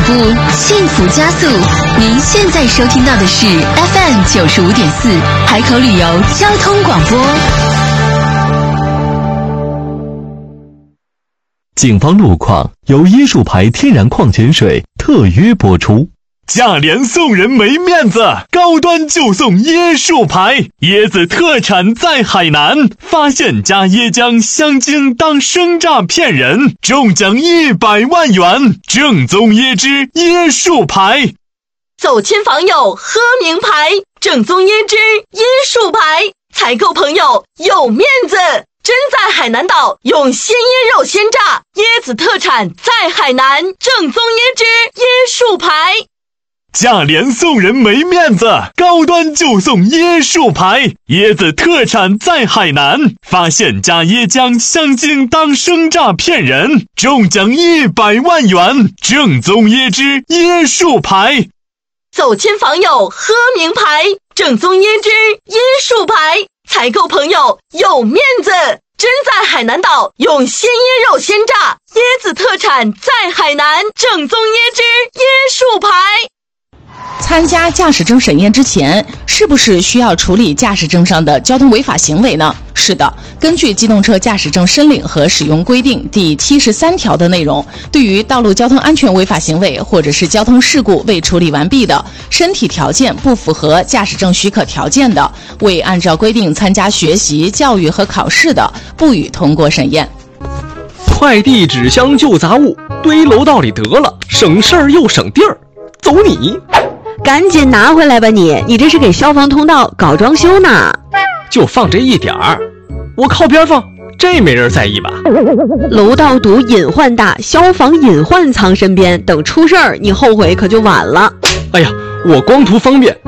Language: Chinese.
步，幸福加速。您现在收听到的是 FM95.4海口旅游交通广播。 警方路况由椰树牌天然矿泉水特约播出。 价廉送人没面子，高端就送椰树牌，椰子特产在海南，发现加椰浆香精当生榨骗人，中奖100万元，正宗椰汁椰树牌。 走亲访友喝名牌，正宗椰汁椰树牌，采购朋友有面子。真在海南岛用鲜椰肉鲜榨，椰子特产在海南，正宗椰汁椰树牌。 价廉送人没面子，高端就送椰树牌，椰子特产在海南，发现加椰浆香精当生榨骗人，中奖100万元，正宗椰汁椰树牌。 走亲访友喝名牌，正宗椰汁椰树牌，采购朋友有面子。真在海南岛用鲜椰肉鲜榨，椰子特产在海南，正宗椰汁椰树牌。 参加驾驶证审验之前，是不是需要处理驾驶证上的交通违法行为呢？是的，根据机动车驾驶证申领和使用规定第73条的内容，对于道路交通安全违法行为或者是交通事故未处理完毕的，身体条件不符合驾驶证许可条件的，未按照规定参加学习、教育和考试的，不予通过审验。 快递、纸箱、旧杂物堆楼道里得了，省事儿又省地儿，走你！ 赶紧拿回来吧你这是给消防通道搞装修呢。 就放这一点儿，我靠边放，这没人在意吧？ 楼道堵隐患大，消防隐患藏身边，等出事儿你后悔可就晚了。 哎呀，我光图方便，